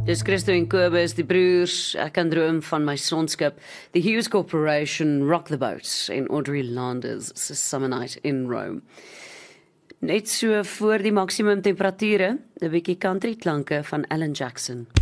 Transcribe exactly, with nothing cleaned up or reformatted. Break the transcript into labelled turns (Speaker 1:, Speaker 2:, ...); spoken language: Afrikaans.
Speaker 1: Dis Christo en Kobus, die broers, ek kan droom van my sonskip, the Hughes Corporation, Rock the Boat en Audrey Landers se Summer Night in Rome. Net so voor die maksimum temperature, 'n bietjie country klanke van Alan Jackson.